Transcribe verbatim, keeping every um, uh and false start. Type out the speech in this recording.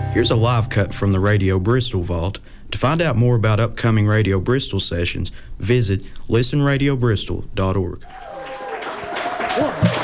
Here's a live cut from the Radio Bristol Vault. To find out more about upcoming Radio Bristol sessions, visit listen radio bristol dot org. One.